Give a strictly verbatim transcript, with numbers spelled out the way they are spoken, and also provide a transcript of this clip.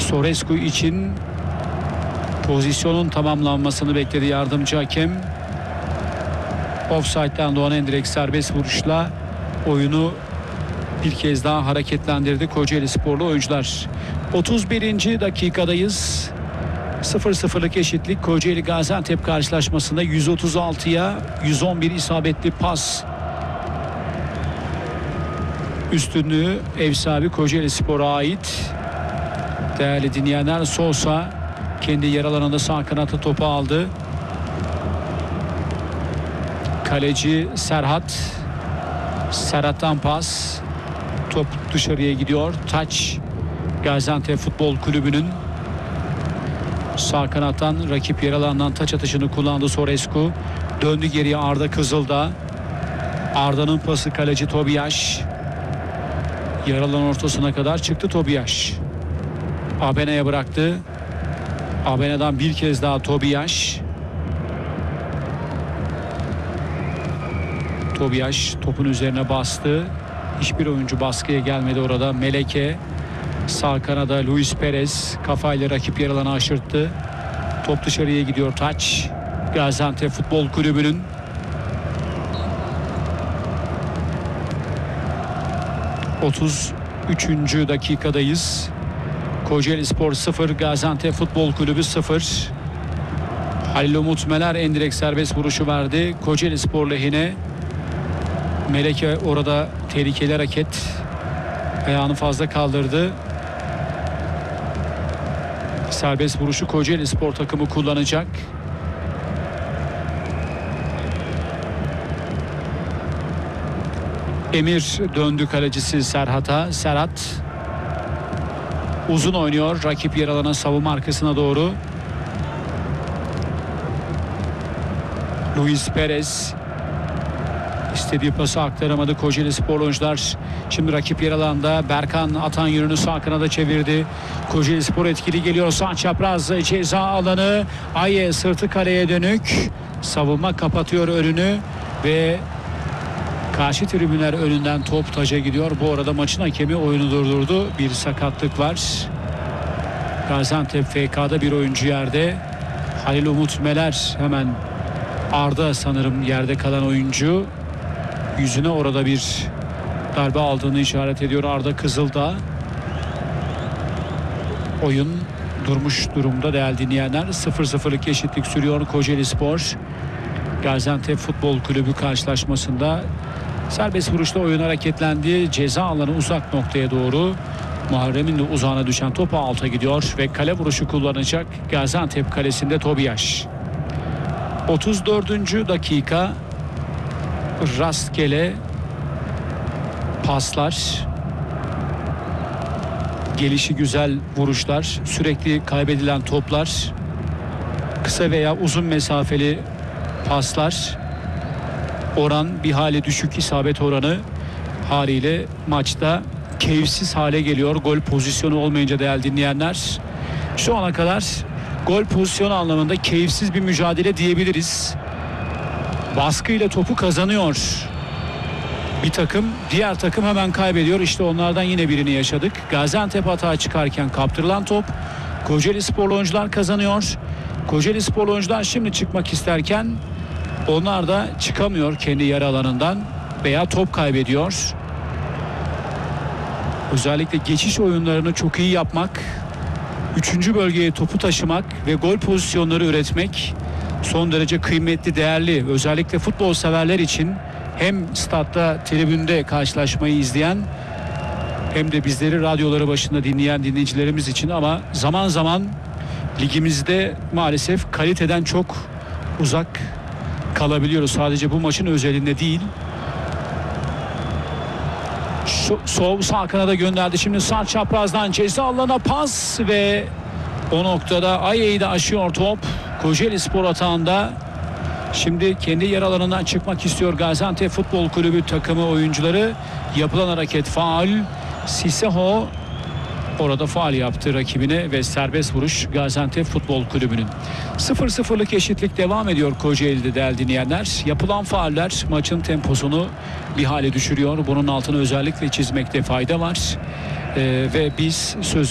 Sorescu için pozisyonun tamamlanmasını bekledi yardımcı hakem. Offside'den doğan endirekt serbest vuruşla oyunu bir kez daha hareketlendirdi Kocaeli Sporlu oyuncular. otuz birinci dakikadayız. sıfır sıfırlık eşitlik Kocaeli Gaziantep karşılaşmasında yüz otuz altıya yüz on bir isabetli pas üstünlüğü ev sahibi Kocaeli Spor'a ait. Değerli dinleyenler, Sosa kendi yer alanında sağ kanata topu aldı. Kaleci Serhat. Serhat'tan pas. Top dışarıya gidiyor. Taç Gaziantep Futbol Kulübü'nün. Sağ kanattan rakip yer alanından taç atışını kullandı Sorescu. Döndü geriye Arda Kızıldağ. Arda'nın pası kaleci Tobiyaş. Yer alan ortasına kadar çıktı Tobiyaş. Abena'ya bıraktı. Abena'dan bir kez daha Tobiyaş. Tobiyaş topun üzerine bastı. Hiçbir oyuncu baskıya gelmedi orada. Meleke. Sağ kanada Luis Perez kafayla rakip yer alanı aşırttı. Top dışarıya gidiyor. Taç Gaziantep Futbol Kulübü'nün. otuz üçüncü dakikadayız. Kocaeli Spor sıfır, Gaziantep Futbol Kulübü sıfır. Halil Umut Meler endirekt serbest vuruşu verdi Kocaeli Spor lehine. Meleke orada tehlikeli hareket, ayağını fazla kaldırdı. Serbest vuruşu Kocaeli Spor takımı kullanacak. Emir döndü kalecisi Serhat'a. Serhat uzun oynuyor. Rakip yer alana, savunma arkasına doğru. Luis Perez istediği pası aktaramadı Kocaeli Spor oyuncular. Şimdi rakip yer alanda Berkan atan yönünü sağ kanada çevirdi. Kocaeli Spor etkili geliyor. Sağ çapraz ceza alanı. Aye sırtı kaleye dönük. Savunma kapatıyor önünü ve karşı tribünler önünden top taca gidiyor. Bu arada maçın hakemi oyunu durdurdu. Bir sakatlık var. Gaziantep F K'da bir oyuncu yerde. Halil Umut Meler hemen Arda sanırım yerde kalan oyuncu. Yüzüne orada bir darbe aldığını işaret ediyor Arda Kızıldağ. Oyun durmuş durumda değerli dinleyenler. sıfır sıfırlık eşitlik sürüyor Kocaeli Spor. Gaziantep Futbol Kulübü karşılaşmasında serbest vuruşta oyun hareketlendi. Ceza alanı uzak noktaya doğru. Muharrem'in de uzağına düşen topu alta gidiyor ve kale vuruşu kullanacak Gaziantep kalesinde Tobiyaş. otuz dördüncü dakika. Rastgele paslar, gelişi güzel vuruşlar, sürekli kaybedilen toplar, kısa veya uzun mesafeli paslar, oran bir hali düşük, isabet oranı haliyle maçta keyifsiz hale geliyor. Gol pozisyonu olmayınca değerli dinleyenler, şu ana kadar gol pozisyonu anlamında keyifsiz bir mücadele diyebiliriz. Baskıyla topu kazanıyor bir takım, diğer takım hemen kaybediyor. İşte onlardan yine birini yaşadık. Gaziantep hata çıkarken kaptırılan top. Kocaeli Sporlu oyuncular kazanıyor. Kocaeli Sporlu oyuncular şimdi çıkmak isterken onlar da çıkamıyor kendi yarı alanından veya top kaybediyor. Özellikle geçiş oyunlarını çok iyi yapmak, üçüncü bölgeye topu taşımak ve gol pozisyonları üretmek son derece kıymetli, değerli. Özellikle futbol severler için, hem statta, tribünde karşılaşmayı izleyen hem de bizleri radyoları başında dinleyen dinleyicilerimiz için, ama zaman zaman ligimizde maalesef kaliteden çok uzak kalabiliyoruz. Sadece bu maçın özelinde değil. Şu, sol sağ kanada gönderdi. Şimdi sağ çaprazdan ceza alanına pas ve o noktada Aye'yi de aşıyor top. Kocaeli Spor atağında. Şimdi kendi yer alanından çıkmak istiyor Gaziantep Futbol Kulübü takımı oyuncuları. Yapılan hareket faul. Siseho orada faul yaptı rakibine ve serbest vuruş Gaziantep Futbol Kulübü'nün. sıfır sıfırlık eşitlik devam ediyor Kocaeli'de değerli dinleyenler. Yapılan fauller maçın temposunu bir hale düşürüyor. Bunun altını özellikle çizmekte fayda var. Ee, ve biz söz